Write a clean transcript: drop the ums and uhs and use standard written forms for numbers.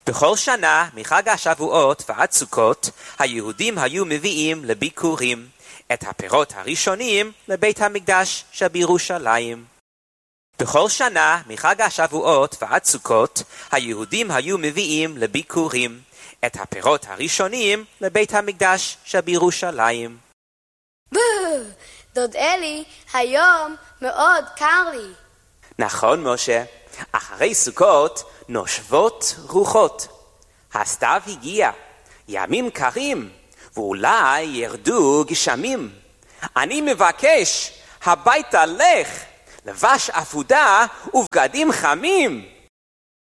בכל שנה מחג השבועות ועד סוכות, היהודים היו מביאים לביקורים את הפירות הראשונים לבית המקדש שבירושלים. בכל שנה מחג השבועות ועד סוכות, היהודים היו מביאים לביקורים את הפירות הראשונים לבית המקדש שבירושלים. דוד אלי, היום מאוד קר לי. נכון, משה. אחרי סוכות נושבות רוחות. הסתיו הגיע, ימים קרים, ואולי ירדו גשמים. אני מבקש, הביתה לך, לבש אפודה ובגדים חמים.